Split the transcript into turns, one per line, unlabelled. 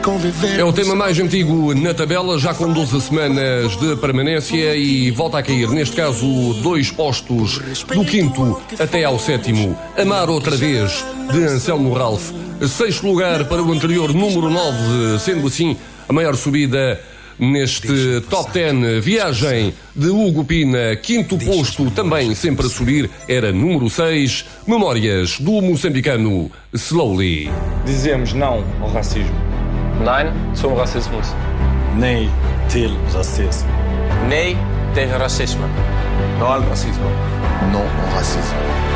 É o tema mais antigo na tabela, já com 12 semanas de permanência e volta a cair, neste caso, 2 postos, do 5º até ao 7º. Amar outra vez, de Anselmo Ralph. 6º lugar para o anterior número 9, sendo assim a maior subida neste top 10. Viagem de Hugo Pina, 5º posto, também sempre a subir, era número 6. Memórias do moçambicano Slowly.
Dizemos não ao racismo.
Nein zum Rassismus.
Nee til racisme.
Nee tegen racisme.
Não ao racismo.
Não ao racismo.